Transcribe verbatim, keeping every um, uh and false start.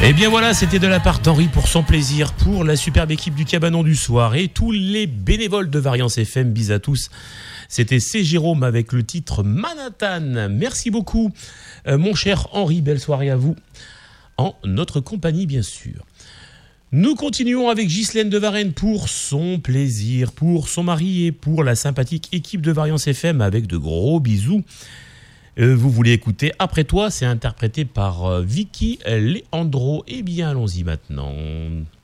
Et bien voilà, c'était de la part d'Henri pour son plaisir, pour la superbe équipe du Cabanon du Soir et tous les bénévoles de Variance F M. Bis à tous. C'était C. Jérôme avec le titre Manhattan. Merci beaucoup, euh, mon cher Henri. Belle soirée à vous. En notre compagnie, bien sûr. Nous continuons avec Ghislaine de Varenne pour son plaisir, pour son mari et pour la sympathique équipe de Variance F M avec de gros bisous. Euh, vous voulez écouter Après toi, c'est interprété par euh, Vicky Leandro. Eh bien, allons-y maintenant.